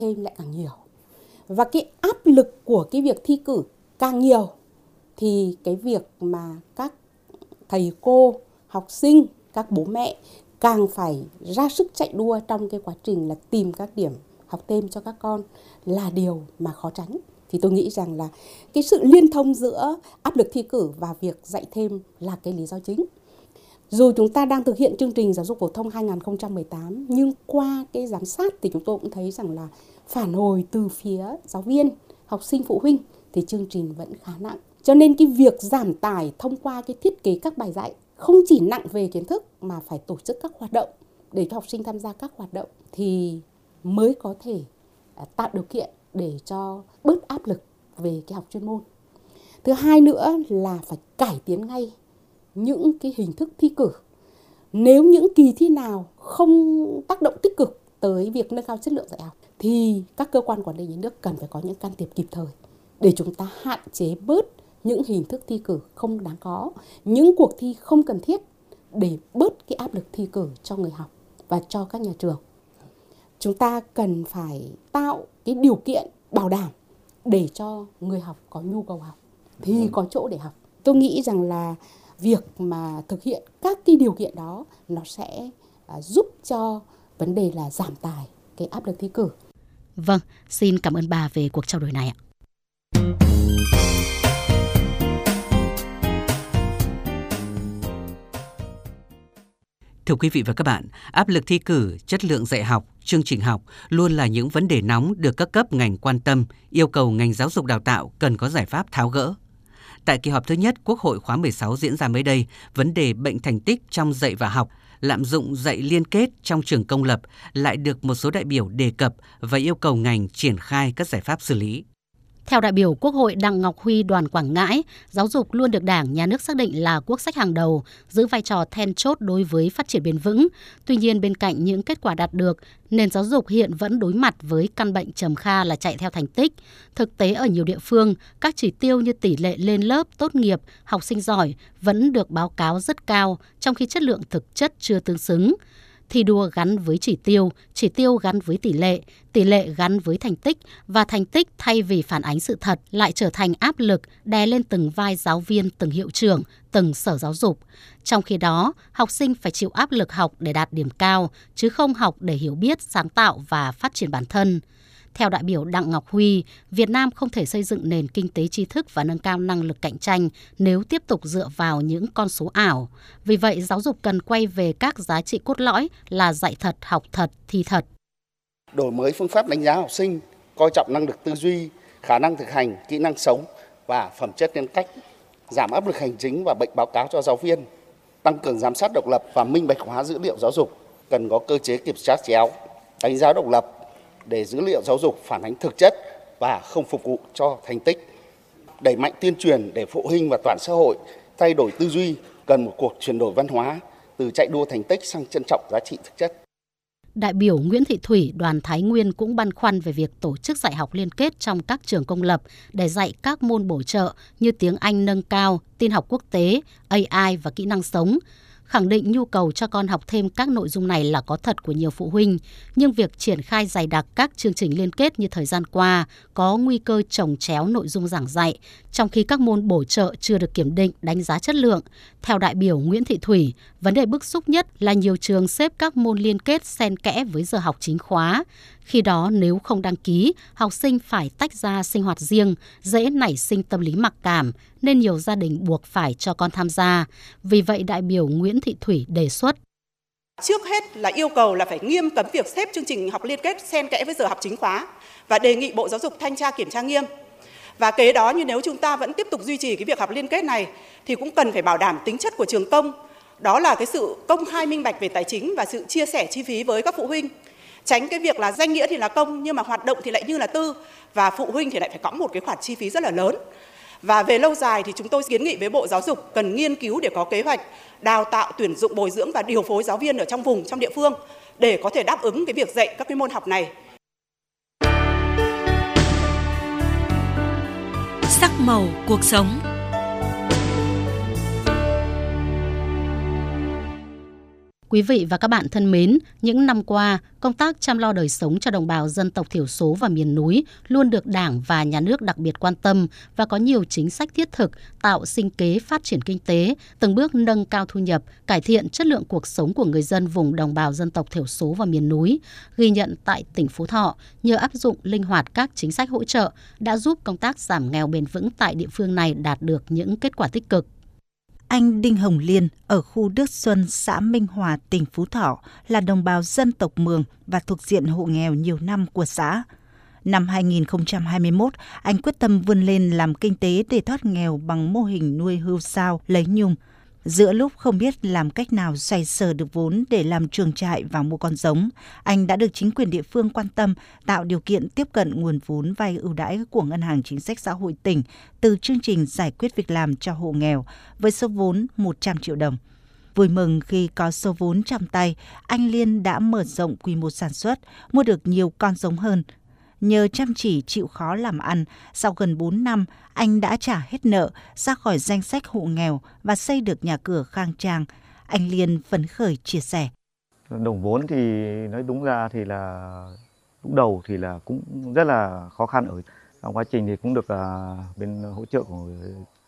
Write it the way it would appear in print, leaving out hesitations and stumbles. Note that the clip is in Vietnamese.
thêm lại càng nhiều. Và cái áp lực của cái việc thi cử càng nhiều thì cái việc mà các thầy cô, học sinh, các bố mẹ càng phải ra sức chạy đua trong cái quá trình là tìm các điểm học thêm cho các con là điều mà khó tránh. Thì tôi nghĩ rằng là cái sự liên thông giữa áp lực thi cử và việc dạy thêm là cái lý do chính. Dù chúng ta đang thực hiện chương trình giáo dục phổ thông 2018, nhưng qua cái giám sát thì chúng tôi cũng thấy rằng là phản hồi từ phía giáo viên, học sinh, phụ huynh thì chương trình vẫn khá nặng. Cho nên cái việc giảm tải thông qua cái thiết kế các bài dạy không chỉ nặng về kiến thức mà phải tổ chức các hoạt động để cho học sinh tham gia các hoạt động thì mới có thể tạo điều kiện để cho bớt áp lực về cái học chuyên môn. Thứ hai nữa là phải cải tiến ngay những cái hình thức thi cử. Nếu những kỳ thi nào không tác động tích cực tới việc nâng cao chất lượng dạy học thì các cơ quan quản lý nhà nước cần phải có những can thiệp kịp thời để chúng ta hạn chế bớt những hình thức thi cử không đáng có, những cuộc thi không cần thiết để bớt cái áp lực thi cử cho người học và cho các nhà trường. Chúng ta cần phải tạo cái điều kiện bảo đảm để cho người học có nhu cầu học thì có chỗ để học. Tôi nghĩ rằng là việc mà thực hiện các cái điều kiện đó nó sẽ giúp cho vấn đề là giảm tải cái áp lực thi cử. Vâng, xin cảm ơn bà về cuộc trao đổi này ạ. Thưa quý vị và các bạn, áp lực thi cử, chất lượng dạy học, chương trình học luôn là những vấn đề nóng được các cấp ngành quan tâm, yêu cầu ngành giáo dục đào tạo cần có giải pháp tháo gỡ. Tại kỳ họp thứ nhất Quốc hội khóa 16 diễn ra mới đây, vấn đề bệnh thành tích trong dạy và học, lạm dụng dạy liên kết trong trường công lập lại được một số đại biểu đề cập và yêu cầu ngành triển khai các giải pháp xử lý. Theo đại biểu Quốc hội Đặng Ngọc Huy đoàn Quảng Ngãi, giáo dục luôn được Đảng, Nhà nước xác định là quốc sách hàng đầu, giữ vai trò then chốt đối với phát triển bền vững. Tuy nhiên, bên cạnh những kết quả đạt được, nền giáo dục hiện vẫn đối mặt với căn bệnh trầm kha là chạy theo thành tích. Thực tế ở nhiều địa phương, các chỉ tiêu như tỷ lệ lên lớp, tốt nghiệp, học sinh giỏi vẫn được báo cáo rất cao, trong khi chất lượng thực chất chưa tương xứng. Thi đua gắn với chỉ tiêu gắn với tỷ lệ gắn với thành tích và thành tích thay vì phản ánh sự thật lại trở thành áp lực đè lên từng vai giáo viên, từng hiệu trưởng, từng sở giáo dục. Trong khi đó, học sinh phải chịu áp lực học để đạt điểm cao, chứ không học để hiểu biết, sáng tạo và phát triển bản thân. Theo đại biểu Đặng Ngọc Huy, Việt Nam không thể xây dựng nền kinh tế tri thức và nâng cao năng lực cạnh tranh nếu tiếp tục dựa vào những con số ảo. Vì vậy, giáo dục cần quay về các giá trị cốt lõi là dạy thật, học thật, thi thật. Đổi mới phương pháp đánh giá học sinh, coi trọng năng lực tư duy, khả năng thực hành, kỹ năng sống và phẩm chất nhân cách, giảm áp lực hành chính và bệnh báo cáo cho giáo viên, tăng cường giám sát độc lập và minh bạch hóa dữ liệu giáo dục, cần có cơ chế kiểm soát chéo, đánh giá độc lập để dữ liệu giáo dục phản ánh thực chất và không phục vụ cho thành tích. Đẩy mạnh tuyên truyền để phụ huynh và toàn xã hội thay đổi tư duy, cần một cuộc chuyển đổi văn hóa từ chạy đua thành tích sang trân trọng giá trị thực chất. Đại biểu Nguyễn Thị Thủy, đoàn Thái Nguyên cũng băn khoăn về việc tổ chức dạy học liên kết trong các trường công lập để dạy các môn bổ trợ như tiếng Anh nâng cao, tin học quốc tế, AI và kỹ năng sống. Khẳng định nhu cầu cho con học thêm các nội dung này là có thật của nhiều phụ huynh, nhưng việc triển khai dày đặc các chương trình liên kết như thời gian qua có nguy cơ chồng chéo nội dung giảng dạy, trong khi các môn bổ trợ chưa được kiểm định, đánh giá chất lượng. Theo đại biểu Nguyễn Thị Thủy, vấn đề bức xúc nhất là nhiều trường xếp các môn liên kết xen kẽ với giờ học chính khóa. Khi đó nếu không đăng ký, học sinh phải tách ra sinh hoạt riêng, dễ nảy sinh tâm lý mặc cảm, nên nhiều gia đình buộc phải cho con tham gia. Vì vậy, đại biểu Nguyễn Thị Thủy đề xuất. Trước hết là yêu cầu là phải nghiêm cấm việc xếp chương trình học liên kết xen kẽ với giờ học chính khóa và đề nghị Bộ Giáo dục thanh tra kiểm tra nghiêm. Và kế đó, như nếu chúng ta vẫn tiếp tục duy trì cái việc học liên kết này thì cũng cần phải bảo đảm tính chất của trường công. Đó là cái sự công khai minh bạch về tài chính và sự chia sẻ chi phí với các phụ huynh. Tránh cái việc là danh nghĩa thì là công nhưng mà hoạt động thì lại như là tư, và phụ huynh thì lại phải có một cái khoản chi phí rất là lớn. Và về lâu dài thì chúng tôi kiến nghị với Bộ Giáo dục cần nghiên cứu để có kế hoạch đào tạo, tuyển dụng, bồi dưỡng và điều phối giáo viên ở trong vùng, trong địa phương để có thể đáp ứng cái việc dạy các cái môn học này. Sắc màu cuộc sống. Quý vị và các bạn thân mến, những năm qua, công tác chăm lo đời sống cho đồng bào dân tộc thiểu số và miền núi luôn được Đảng và Nhà nước đặc biệt quan tâm và có nhiều chính sách thiết thực tạo sinh kế phát triển kinh tế, từng bước nâng cao thu nhập, cải thiện chất lượng cuộc sống của người dân vùng đồng bào dân tộc thiểu số và miền núi. Ghi nhận tại tỉnh Phú Thọ, nhờ áp dụng linh hoạt các chính sách hỗ trợ đã giúp công tác giảm nghèo bền vững tại địa phương này đạt được những kết quả tích cực. Anh Đinh Hồng Liên ở khu Đức Xuân, xã Minh Hòa, tỉnh Phú Thọ là đồng bào dân tộc Mường và thuộc diện hộ nghèo nhiều năm của xã. Năm 2021, anh quyết tâm vươn lên làm kinh tế để thoát nghèo bằng mô hình nuôi hươu sao lấy nhung. Giữa lúc không biết làm cách nào xoay sở được vốn để làm chuồng trại và mua con giống, anh đã được chính quyền địa phương quan tâm tạo điều kiện tiếp cận nguồn vốn vay ưu đãi của Ngân hàng Chính sách Xã hội tỉnh từ chương trình giải quyết việc làm cho hộ nghèo với số vốn 100 triệu đồng. Vui mừng khi có số vốn trong tay, anh Liên đã mở rộng quy mô sản xuất, mua được nhiều con giống hơn. Nhờ chăm chỉ chịu khó làm ăn, sau gần 4 năm, anh đã trả hết nợ, ra khỏi danh sách hộ nghèo và xây được nhà cửa khang trang. Anh Liên phấn khởi chia sẻ. Đồng vốn thì nói đúng ra thì là lúc đầu thì là cũng rất là khó khăn, ở trong quá trình thì cũng được bên hỗ trợ của